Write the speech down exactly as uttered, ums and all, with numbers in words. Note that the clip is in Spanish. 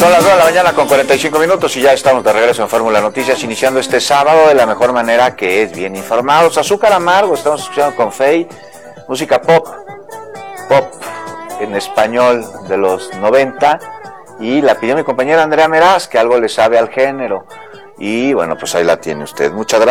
Son las dos de la mañana con cuarenta y cinco minutos y ya estamos de regreso en Fórmula Noticias, iniciando este sábado de la mejor manera, que es bien informados. Azúcar Amargo, estamos escuchando con Fey, música pop, pop en español de los noventa, y la pidió mi compañera Andrea Meraz, que algo le sabe al género. Y bueno, pues ahí la tiene usted. Muchas gracias.